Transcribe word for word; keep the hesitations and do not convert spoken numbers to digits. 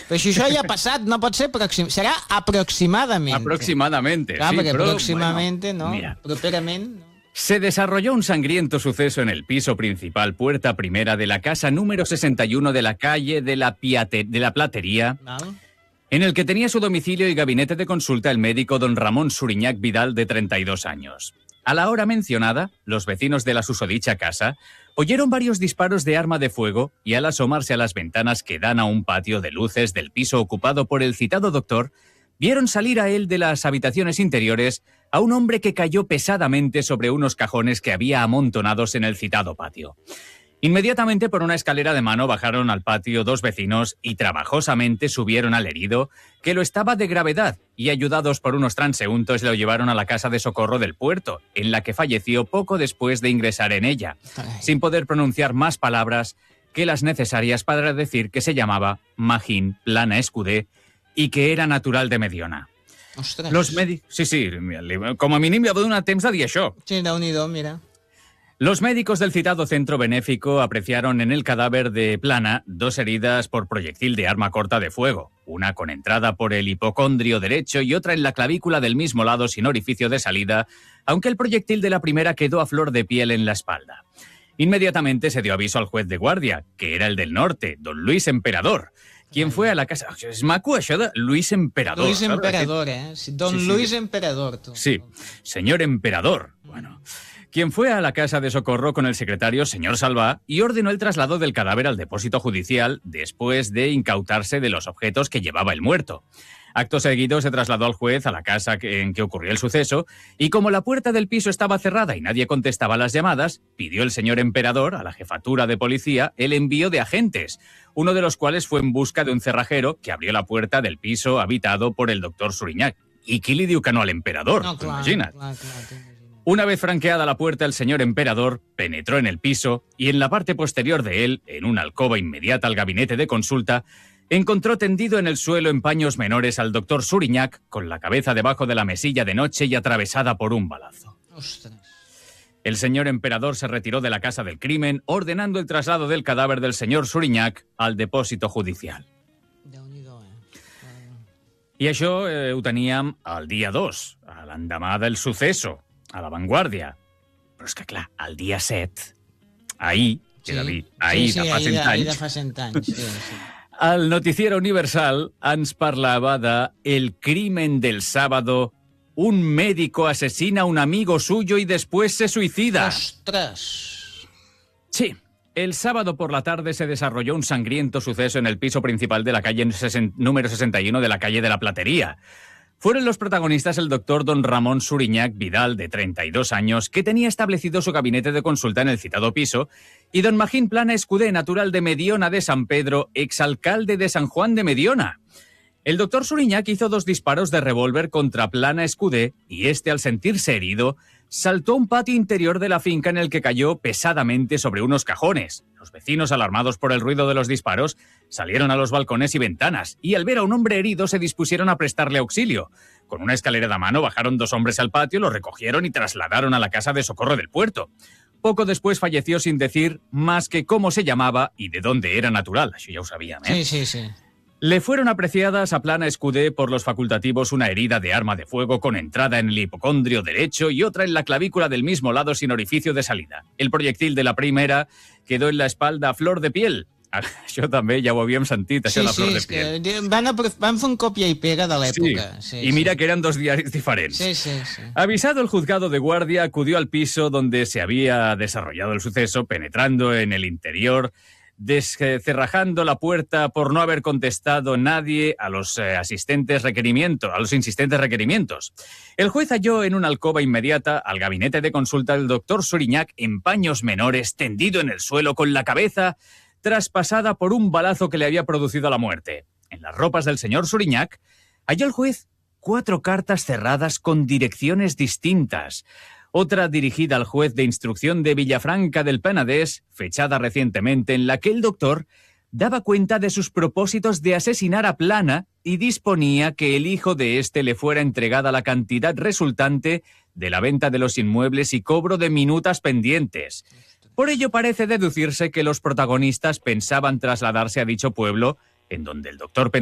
Però si això ja ha passat, no pot ser pròxim, serà aproximadament. Aproximadamente, Clar, sí, perquè pero, aproximadamente, bueno, no, mira. properament... No. Se desarrolló un sangriento suceso en el piso principal, puerta primera de la casa número sesenta y uno de la calle de la, Piate, de la Platería, Val? en el que tenía su domicilio y gabinete de consulta el médico don Ramón Suriñac Vidal, de treinta y dos años. A la hora mencionada, los vecinos de la susodicha casa oyeron varios disparos de arma de fuego y al asomarse a las ventanas que dan a un patio de luces del piso ocupado por el citado doctor, vieron salir a él de las habitaciones interiores a un hombre que cayó pesadamente sobre unos cajones que había amontonados en el citado patio. Inmediatamente por una escalera de mano bajaron al patio dos vecinos y trabajosamente subieron al herido, que lo estaba de gravedad, y ayudados por unos transeúntes lo llevaron a la casa de socorro del puerto, en la que falleció poco después de ingresar en ella, sin poder pronunciar más palabras que las necesarias para decir que se llamaba Magín Plana Escudé y que era natural de Mediona. Ostres. Los médicos... Sí, sí, com a mínim hi ha d'una temps de dir això. Sí, déu-n'hi-do, mira. Los médicos del citado centro benéfico apreciaron en el cadáver de Plana dos heridas por proyectil de arma corta de fuego, una con entrada por el hipocondrio derecho y otra en la clavícula del mismo lado sin orificio de salida, aunque el proyectil de la primera quedó a flor de piel en la espalda. Inmediatamente se dio aviso al juez de guardia, que era el del norte, don Luis Emperador, quien fue a la casa... És maco això de Luis Emperador. Luis Emperador, eh? Don sí, sí. Luis Emperador, tú. Sí, señor Emperador. Bueno, quien fue a la casa de socorro con el secretario, señor Salvá, y ordenó el traslado del cadáver al depósito judicial después de incautarse de los objetos que llevaba el muerto. Acto seguido se trasladó al juez a la casa en que ocurrió el suceso y como la puerta del piso estaba cerrada y nadie contestaba las llamadas, pidió el señor Emperador a la jefatura de policía el envío de agentes, uno de los cuales fue en busca de un cerrajero que abrió la puerta del piso habitado por el doctor Suriñac. ¿Y qui li diu que no al emperador? No, clar, Imagina't. clar, clar, clar. Una vez franqueada la puerta, el señor Emperador penetró en el piso y en la parte posterior de él, en una alcoba inmediata al gabinete de consulta, encontró tendido en el suelo en paños menores al doctor Suriñac, con la cabeza debajo de la mesilla de noche y atravesada por un balazo. Ostres. El señor Emperador se retiró de la casa del crimen, ordenando el traslado del cadáver del señor Suriñac al depósito judicial. Déu-n'hi-do, eh? I això eh, ho teníem el dia dos, a l'endemà del suceso, a La Vanguardia. Però és que, clar, el dia set, ahir, que sí. dir, ahir sí, sí, de fa cent anys, anys, de fa cent anys, sí, sí. el Noticiero Universal ens parlava de El crimen del sábado. Un médico asesina a un amigo suyo y después se suicida. ¡Ostras! Sí. El sábado por la tarde se desarrolló un sangriento suceso en el piso principal de la calle número sesenta y uno de la calle de la Platería. Fueron los protagonistas el doctor don Ramón Suriñac Vidal, de treinta y dos años, que tenía establecido su gabinete de consulta en el citado piso, y don Magín Plana Escudé, natural de Mediona de San Pedro, exalcalde de San Juan de Mediona. El doctor Suriñac hizo dos disparos de revólver contra Plana Escudé y este, al sentirse herido, saltó a un patio interior de la finca en el que cayó pesadamente sobre unos cajones. Los vecinos, alarmados por el ruido de los disparos, salieron a los balcones y ventanas y al ver a un hombre herido se dispusieron a prestarle auxilio. Con una escalera de mano bajaron dos hombres al patio, lo recogieron y trasladaron a la casa de socorro del puerto. Poco después falleció sin decir más que cómo se llamaba y de dónde era natural. Això ja ho sabíem, eh? Sí, sí, sí. Le fueron apreciadas a Plana Escudé por los facultativos una herida de arma de fuego con entrada en el hipocondrio derecho y otra en la clavícula del mismo lado sin orificio de salida. El proyectil de la primera quedó en la espalda a flor de piel. Això també ja ho havíem sentit, això sí, de flor sí, de piel. Que van, a, van fer un copia y pega de l'època. Sí, sí, y mira sí. que eran dos diarios diferentes. Sí, sí, sí. Avisado el juzgado de guardia, acudió al piso donde se había desarrollado el suceso, penetrando en el interior, descerrajando la puerta por no haber contestado nadie a los eh, asistentes requerimientos, a los insistentes requerimientos. El juez halló en una alcoba inmediata al gabinete de consulta del doctor Suriñac en paños menores, tendido en el suelo con la cabeza traspasada por un balazo que le había producido la muerte. En las ropas del señor Suriñac halló el juez cuatro cartas cerradas con direcciones distintas. Otra dirigida al juez de instrucción de Villafranca del Penedès, fechada recientemente, en la que el doctor daba cuenta de sus propósitos de asesinar a Plana y disponía que el hijo de éste le fuera entregada la cantidad resultante de la venta de los inmuebles y cobro de minutas pendientes. Por ello parece deducirse que los protagonistas pensaban trasladarse a dicho pueblo, en donde el doctor